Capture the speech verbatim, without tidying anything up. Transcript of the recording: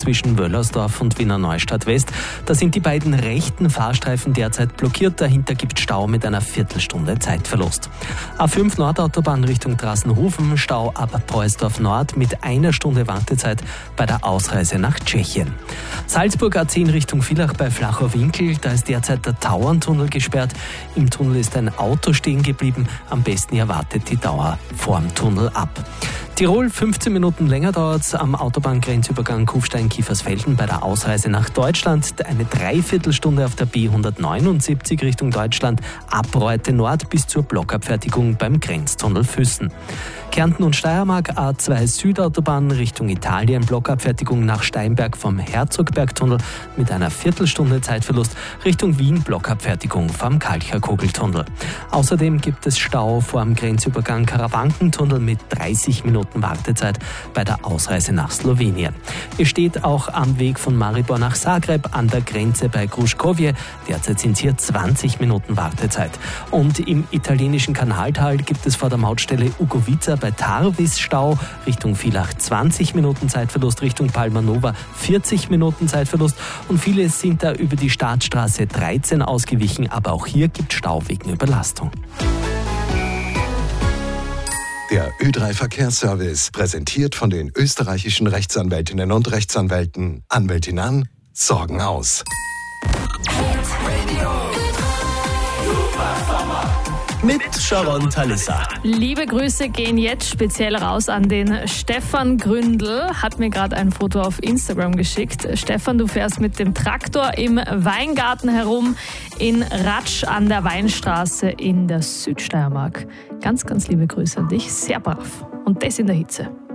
zwischen Wöllersdorf und Wiener Neustadt West. Da sind die beiden rechten Fahrstreifen derzeit blockiert. Dahinter gibt es Stau mit einer Viertelstunde Zeitverlust. A fünf Nordautobahn Richtung Drassenhofen, Stau ab Treusdorf Nord mit einer Stunde Wartezeit bei der Ausreise nach Tschechien. Salzburg A zehn Richtung Villach bei Flachau-Winkel, da ist derzeit der Tauerntunnel gesperrt. Im Tunnel ist ein Auto stehen geblieben. Am besten ihr wartet die Dauer vorm Tunnel ab. Tirol, fünfzehn Minuten länger dauert es am Autobahngrenzübergang Kufstein-Kiefersfelden bei der Ausreise nach Deutschland. Eine Dreiviertelstunde auf der B hundertneunundsiebzig Richtung Deutschland ab Reute Nord bis zur Blockabfertigung beim Grenztunnel Füssen. Kärnten und Steiermark A zwei Südautobahn Richtung Italien, Blockabfertigung nach Steinberg vom Herzogbergtunnel mit einer Viertelstunde Zeitverlust, Richtung Wien Blockabfertigung vom Kalcher-Kogeltunnel. Außerdem gibt es Stau vor dem Grenzübergang Karawankentunnel mit dreißig Minuten Wartezeit bei der Ausreise nach Slowenien. Es steht auch am Weg von Maribor nach Zagreb an der Grenze bei Gruškovje. Derzeit sind hier zwanzig Minuten Wartezeit. Und im italienischen Kanaltal gibt es vor der Mautstelle Ugovica bei Tarvis Stau, Richtung Villach zwanzig Minuten Zeitverlust, Richtung Palmanova vierzig Minuten Zeitverlust und viele sind da über die Staatsstraße dreizehn ausgewichen, aber auch hier gibt es Stau wegen Überlastung. Der Ö drei Verkehrsservice, präsentiert von den österreichischen Rechtsanwältinnen und Rechtsanwälten. Anwältin an, Sorgen aus. Mit Sharon Talissa. Liebe Grüße gehen jetzt speziell raus an den Stefan Gründel. Hat mir gerade ein Foto auf Instagram geschickt. Stefan, du fährst mit dem Traktor im Weingarten herum in Ratsch an der Weinstraße in der Südsteiermark. Ganz, ganz liebe Grüße an dich. Sehr brav. Und das in der Hitze.